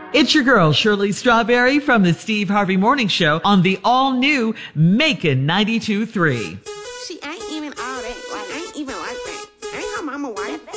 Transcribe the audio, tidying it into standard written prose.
It's your girl, Shirley Strawberry from the Steve Harvey Morning Show on the all-new Macon 92.3. She ain't even all that. Like, ain't even like that. Ain't her mama white.